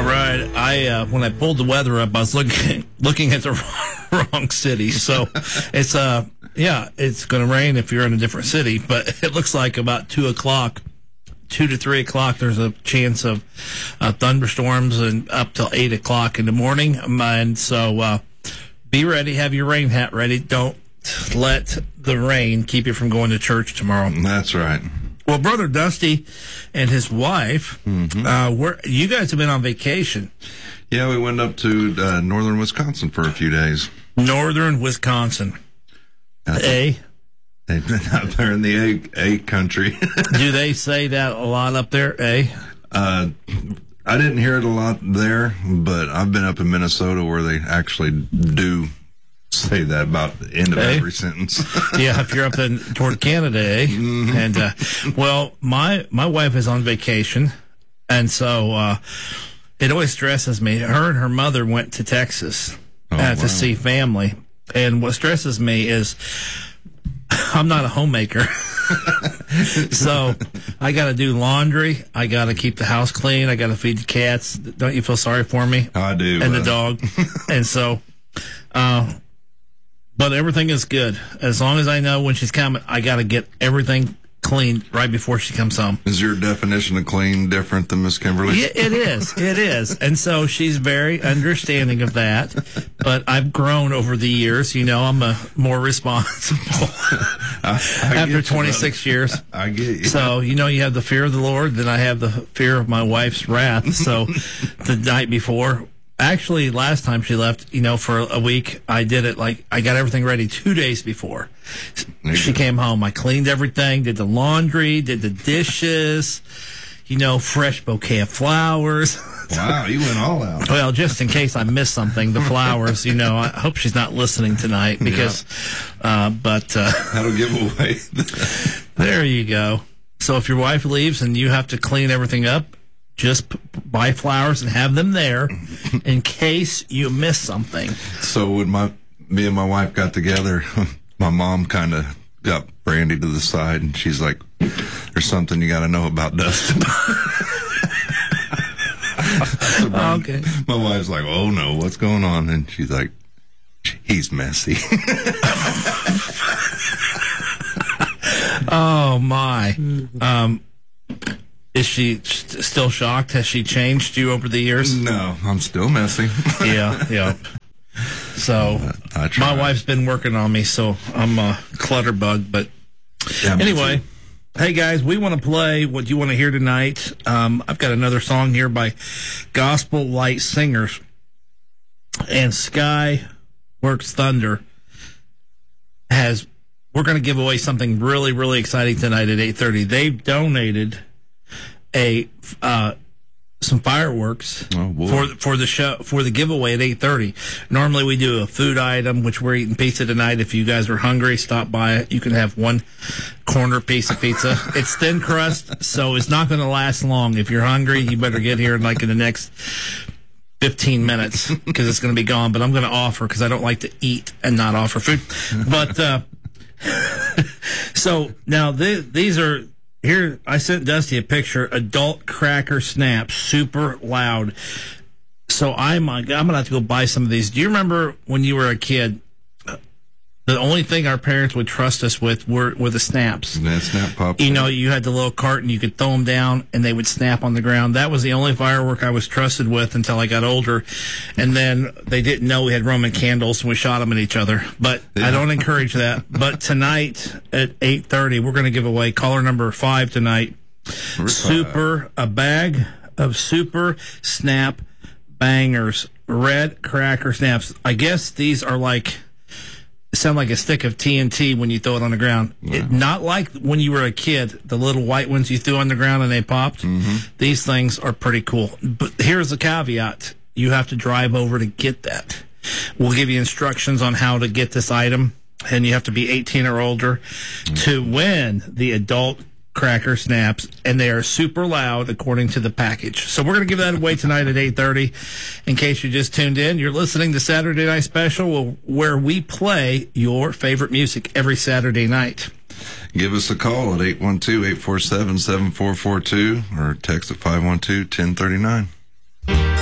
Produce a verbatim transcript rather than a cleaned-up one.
Right. I uh, when I pulled the weather up, I was looking looking at the wrong city. So it's uh yeah, it's going to rain if you're in a different city. But it looks like about two o'clock, two to three o'clock. There's a chance of uh, thunderstorms, and up till eight o'clock in the morning. And so uh, be ready. Have your rain hat ready. Don't let the rain keep you from going to church tomorrow. That's right. Well, Brother Dusty and his wife, mm-hmm. uh, were, you guys have been on vacation. Yeah, we went up to uh, northern Wisconsin for a few days. Northern Wisconsin. That's A? They've been out there in the A, A country. Do they say that a lot up there, A? Uh, I didn't hear it a lot there, but I've been up in Minnesota where they actually do say that about the end of eh? every sentence. Yeah, if you're up in toward Canada, eh? Mm-hmm. And uh, well, my my wife is on vacation, and so uh, it always stresses me. Her and her mother went to Texas oh, uh, to wow. see family, and what stresses me is I'm not a homemaker. So I got to do laundry. I got to keep the house clean. I got to feed the cats. Don't you feel sorry for me? I do. And uh, the dog. And so, uh, but everything is good. As long as I know when she's coming, I got to get everything cleaned right before she comes home. Is your definition of clean different than Miss Kimberly? Yeah, it is. It is. And so she's very understanding of that. But I've grown over the years. You know, I'm a more responsible I, I after twenty-six you, years. I get you. So, you know, you have the fear of the Lord, then I have the fear of my wife's wrath. So the night before, actually last time she left, you know, for a week, I did it like I got everything ready two days before. She came home. I cleaned everything, did the laundry, did the dishes, you know, fresh bouquet of flowers. Wow, you went all out. Well, just in case I missed something, the flowers, you know, I hope she's not listening tonight because, yeah. uh, but, uh, that'll give away. There you go. So if your wife leaves and you have to clean everything up, just p- buy flowers and have them there in case you miss something. So when my, me and my wife got together, my mom kind of got Brandy to the side, and she's like, "There's something you got to know about Dustin." So Brandy, okay. My wife's like, "Oh no, what's going on?" And she's like, "He's messy." Oh my. Um, is she st- still shocked? Has she changed you over the years? No, I'm still messy. Yeah, yeah. So, uh, my wife's been working on me, so I'm a clutter bug. But yeah, anyway, hey guys, we want to play what you want to hear tonight. Um, I've got another song here by Gospel Light Singers, and Sky Works Thunder has. We're going to give away something really, really exciting tonight at eight thirty. They've donated a uh, some fireworks oh, for for the show for the giveaway at eight thirty. Normally we do a food item, which we're eating pizza tonight. If you guys are hungry, stop by it. You can have one corner piece of pizza. It's thin crust, so it's not going to last long. If you're hungry, you better get here like in the next fifteen minutes because it's going to be gone. But I'm going to offer because I don't like to eat and not offer food. But uh, so now th- these are. Here, I sent Dusty a picture. Adult cracker snaps, super loud. So I'm, I'm gonna have to go buy some of these. Do you remember when you were a kid? The only thing our parents would trust us with were were the snaps. That snap pop. You know, you had the little carton, you could throw them down, and they would snap on the ground. That was the only firework I was trusted with until I got older. And then they didn't know we had Roman candles, and we shot them at each other. But yeah. I don't encourage that. But tonight at eight thirty, we're going to give away caller number five tonight. Super, a bag of super snap bangers, red cracker snaps. I guess these are like... sound like a stick of T N T when you throw it on the ground. Wow. It, not like when you were a kid, the little white ones you threw on the ground and they popped. Mm-hmm. These things are pretty cool. But here's the caveat. You have to drive over to get that. We'll give you instructions on how to get this item, and you have to be eighteen or older mm-hmm. to win the adult cracker snaps, and they are super loud according to the package. So we're going to give that away tonight at eight thirty. In case you just tuned in, you're listening to Saturday Night Special, where we play your favorite music every Saturday night. Give us a call at eight one two, eight four seven, seven four four two or text at five one two, one zero three nine.